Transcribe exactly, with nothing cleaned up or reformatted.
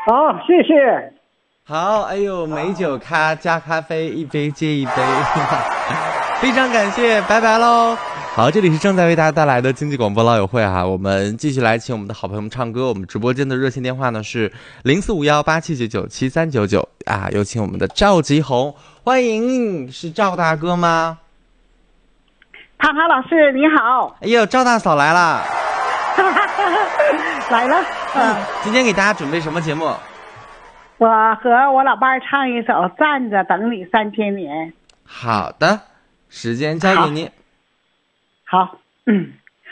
好，谢谢。 好，哎呦，美酒咖加咖啡，一杯接一杯，非常感谢，拜拜喽。好，这里是正在为大家带来的经济广播老友会哈，我们继续来请我们的好朋友们唱歌。我们直播间的热线电话呢是零四五幺八七九九七三九九啊，有请我们的赵吉红，欢迎，是赵大哥吗？ 潘潘老师你好。 哎呦，赵大嫂来了， 来了。嗯， 今天给大家准备什么节目？ 我和我老伴儿唱一首《站着等你三千年》。 好的，时间交给您。 好，嗯。